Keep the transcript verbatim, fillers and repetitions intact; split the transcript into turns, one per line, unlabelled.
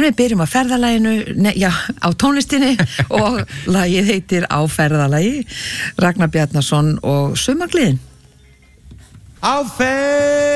En við byrjum á ferðalaginu, ne, já, á tónlistinni og lagið heitir Á ferðalagi, Ragnar Bjarnason og Sumargleðin.
Á ferðalagi